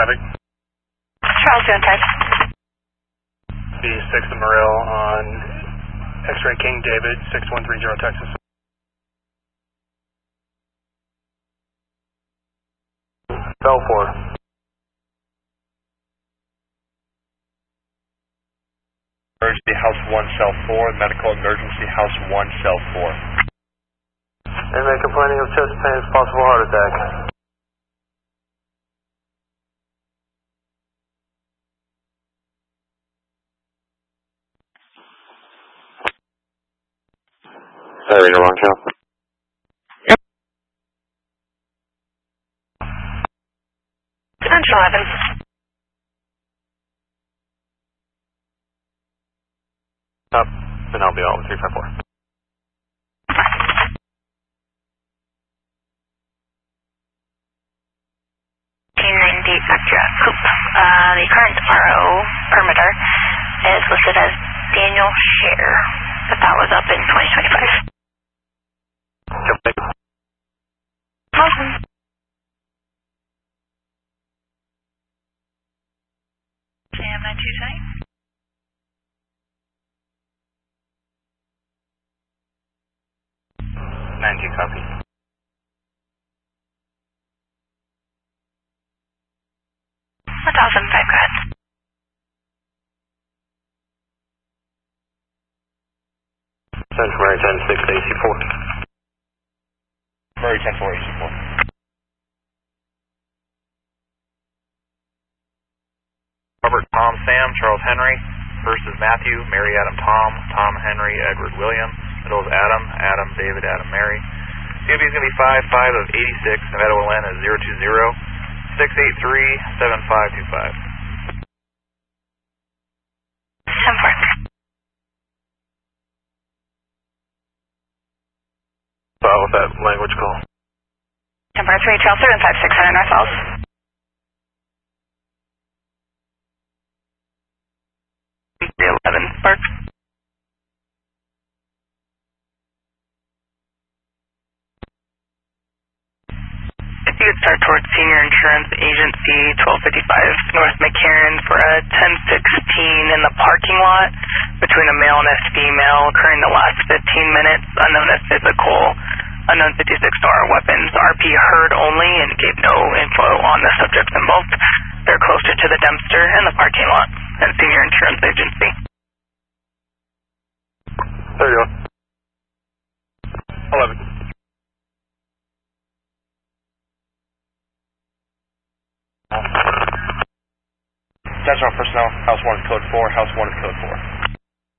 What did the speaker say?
traffic. Charles, doing type. B6 of Morel on X-ray King David, 6130 Texas. Cell 4. Emergency House 1, Cell 4, medical emergency House 1, Cell 4. Inmate complaining of chest pain, possible heart attack. Sorry, you're wrong, Cal. Yep. 11. Up, and I'll be all 354. The current RO perimeter is listed as Daniel Scher, but that was up in 2025. Awesome. Jam 92 tight. 92 copy. Awesome, 5 grand. Central Murray 10-6 AC4. Murray 10-4 AC4. Robert Tom Sam, Charles Henry. First is Matthew, Mary Adam Tom, Tom Henry, Edward William. Middle is Adam, Adam David, Adam Mary. COB is going to be 55 of 86. Nevada LN is 020. 683-7525. 10-4. With that language call. 10-4, 3 Trail 75600 North Falls. Bark. If you could start towards Senior Insurance Agency 1255 North McCarran for a 1016 in the parking lot between a male and a female occurring the last 15 minutes, unknown as physical, unknown 56 weapons, RP heard only and gave no info on the subjects involved. They're closer to the dumpster and the parking lot and Senior Insurance Agency. There you go. 11. Attention all personnel, House 1 is code 4, House 1 is code 4.